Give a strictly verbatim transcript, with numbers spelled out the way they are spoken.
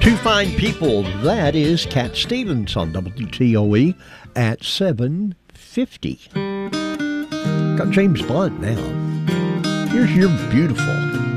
Two fine people. That is Cat Stevens on W T O E at seven fifty. Got James Blunt now. Here's You're Beautiful.